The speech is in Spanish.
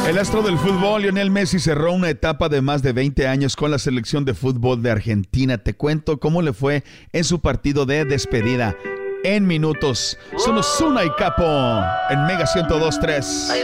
El astro del fútbol, Lionel Messi, cerró una etapa de más de 20 años con la selección de fútbol de Argentina. Te cuento cómo le fue en su partido de despedida en minutos. Son Ozuna y Capo en Mega 102.3.